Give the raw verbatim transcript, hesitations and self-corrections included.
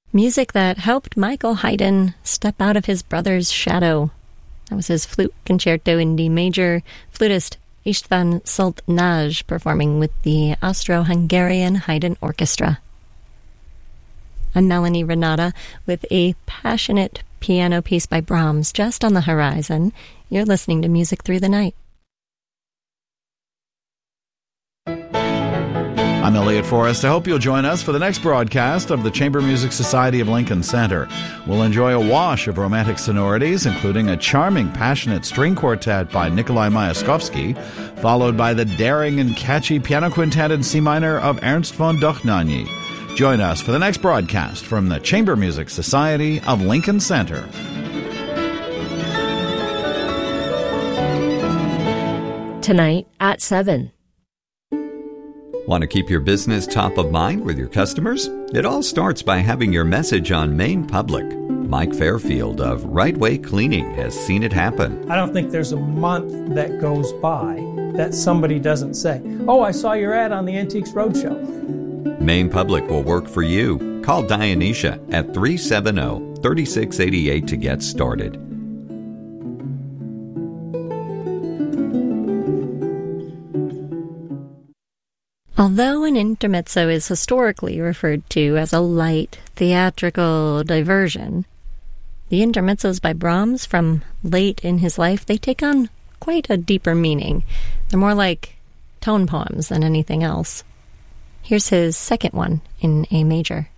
Music that helped Michael Haydn step out of his brother's shadow. That was his flute concerto in D major, flutist István Szolnay performing with the Austro-Hungarian Haydn Orchestra. I'm Melanie Renata with a passionate piano piece by Brahms just on the horizon. You're listening to Music Through the Night. I'm Elliot Forrest. I hope you'll join us for the next broadcast of the Chamber Music Society of Lincoln Center. We'll enjoy a wash of romantic sonorities, including a charming, passionate string quartet by Nikolai Myaskovsky, followed by the daring and catchy piano quintet in C minor of Ernst von Dohnányi. Join us for the next broadcast from the Chamber Music Society of Lincoln Center. Tonight at seven. Want to keep your business top of mind with your customers? It all starts by having your message on Maine Public. Mike Fairfield of Right Way Cleaning has seen it happen. I don't think there's a month that goes by that somebody doesn't say, oh, I saw your ad on the Antiques Roadshow. Maine Public will work for you. Call Dionysia at three seven zero, three six eight eight to get started. Although an intermezzo is historically referred to as a light, theatrical diversion, the intermezzos by Brahms from late in his life, they take on quite a deeper meaning. They're more like tone poems than anything else. Here's his second one in A major.